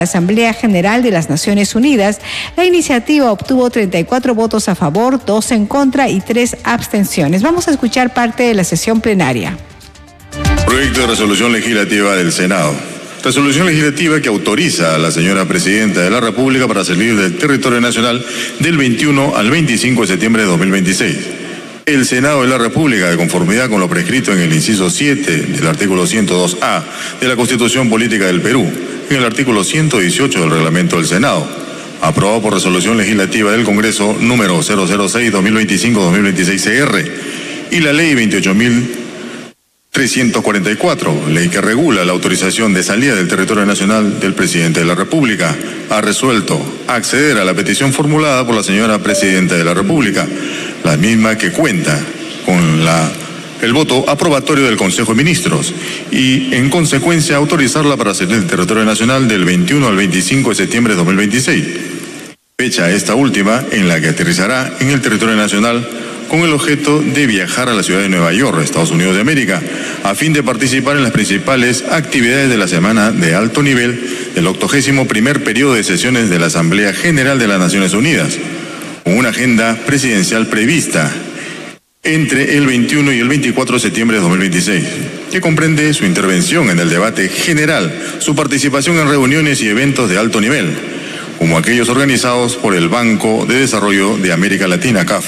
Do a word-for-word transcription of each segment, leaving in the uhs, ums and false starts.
Asamblea General de las Naciones Unidas. La iniciativa obtuvo treinta y cuatro votos a favor, dos en contra y tres abstenciones. Vamos a escuchar parte de la sesión plenaria. Proyecto de resolución legislativa del Senado. Resolución legislativa que autoriza a la señora Presidenta de la República para salir del territorio nacional del veintiuno al veinticinco de septiembre de dos mil veintiséis. El Senado de la República, de conformidad con lo prescrito en el inciso siete del artículo ciento dos A de la Constitución Política del Perú, en el artículo ciento dieciocho del Reglamento del Senado, aprobado por resolución legislativa del Congreso número cero cero seis dos mil veinticinco dos mil veintiséis C R y la Ley veintiocho mil trescientos cuarenta y cuatro, ley que regula la autorización de salida del territorio nacional del Presidente de la República, ha resuelto acceder a la petición formulada por la señora Presidenta de la República, la misma que cuenta con la el voto aprobatorio del Consejo de Ministros y, en consecuencia, autorizarla para salir del territorio nacional del veintiuno al veinticinco de septiembre de dos mil veintiséis, fecha esta última en la que aterrizará en el territorio nacional con el objeto de viajar a la ciudad de Nueva York, Estados Unidos de América, a fin de participar en las principales actividades de la semana de alto nivel del octogésimo primer periodo de sesiones de la Asamblea General de las Naciones Unidas, con una agenda presidencial prevista entre el veintiuno y el veinticuatro de septiembre de dos mil veintiséis, que comprende su intervención en el debate general, su participación en reuniones y eventos de alto nivel, como aquellos organizados por el Banco de Desarrollo de América Latina, C A F,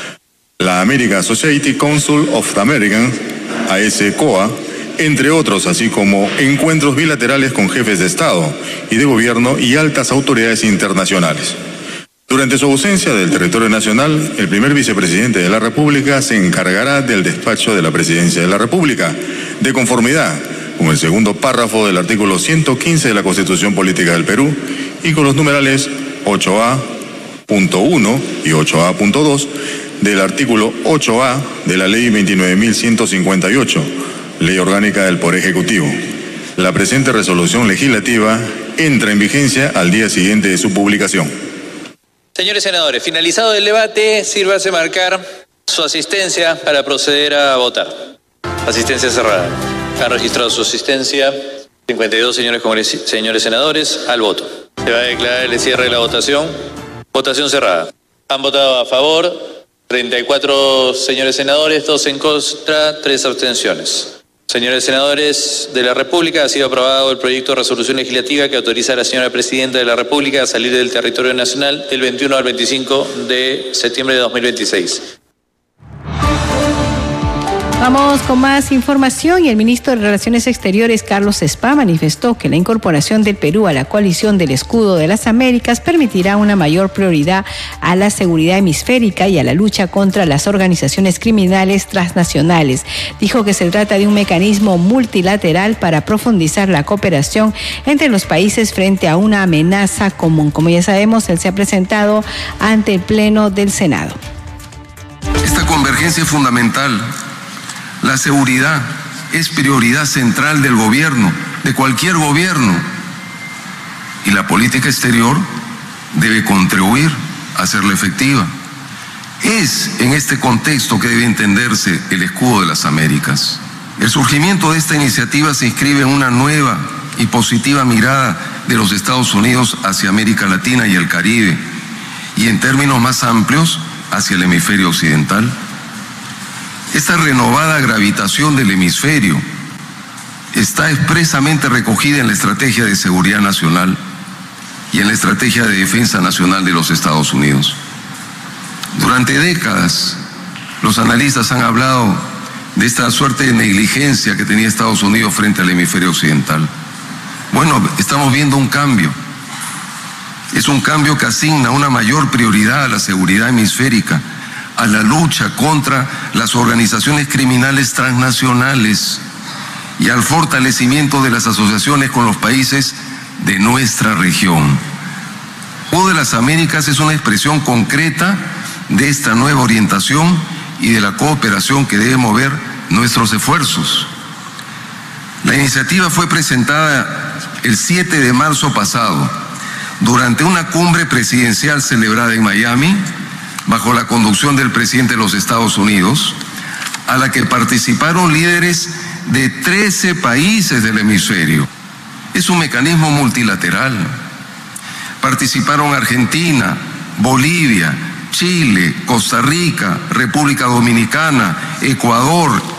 la American Society Council of the Americans, A S C O A, entre otros, así como encuentros bilaterales con jefes de Estado y de Gobierno y altas autoridades internacionales. Durante su ausencia del territorio nacional, el primer vicepresidente de la República se encargará del despacho de la Presidencia de la República, de conformidad con el segundo párrafo del artículo ciento quince de la Constitución Política del Perú y con los numerales ocho A punto uno y ocho A punto dos del artículo ocho A de la Ley veintinueve mil ciento cincuenta y ocho, Ley Orgánica del Poder Ejecutivo. La presente resolución legislativa entra en vigencia al día siguiente de su publicación. Señores senadores, finalizado el debate, sírvase marcar su asistencia para proceder a votar. Asistencia cerrada. Han registrado su asistencia cincuenta y dos señores, señores senadores al voto. Se va a declarar el cierre de la votación. Votación cerrada. Han votado a favor treinta y cuatro señores senadores, dos en contra, tres abstenciones. Señores senadores de la República, ha sido aprobado el proyecto de resolución legislativa que autoriza a la señora Presidenta de la República a salir del territorio nacional del veintiuno al veinticinco de septiembre de dos mil veintiséis. Vamos con más información y el ministro de Relaciones Exteriores, Carlos Spa, manifestó que la incorporación del Perú a la coalición del Escudo de las Américas permitirá una mayor prioridad a la seguridad hemisférica y a la lucha contra las organizaciones criminales transnacionales. Dijo que se trata de un mecanismo multilateral para profundizar la cooperación entre los países frente a una amenaza común. Como ya sabemos, él se ha presentado ante el Pleno del Senado. Esta convergencia es fundamental. La seguridad es prioridad central del gobierno, de cualquier gobierno. Y la política exterior debe contribuir a hacerla efectiva. Es en este contexto que debe entenderse el Escudo de las Américas. El surgimiento de esta iniciativa se inscribe en una nueva y positiva mirada de los Estados Unidos hacia América Latina y el Caribe, y en términos más amplios hacia el hemisferio occidental. Esta renovada gravitación del hemisferio está expresamente recogida en la Estrategia de Seguridad Nacional y en la Estrategia de Defensa Nacional de los Estados Unidos. Durante décadas, los analistas han hablado de esta suerte de negligencia que tenía Estados Unidos frente al hemisferio occidental. Bueno, estamos viendo un cambio. Es un cambio que asigna una mayor prioridad a la seguridad hemisférica, a la lucha contra las organizaciones criminales transnacionales y al fortalecimiento de las asociaciones con los países de nuestra región. El Escudo de las Américas es una expresión concreta de esta nueva orientación y de la cooperación que debe mover nuestros esfuerzos. La iniciativa fue presentada el siete de marzo pasado durante una cumbre presidencial celebrada en Miami, bajo la conducción del presidente de los Estados Unidos, a la que participaron líderes de trece países del hemisferio. Es un mecanismo multilateral participaron Argentina, Bolivia, Chile, Costa Rica, República Dominicana, Ecuador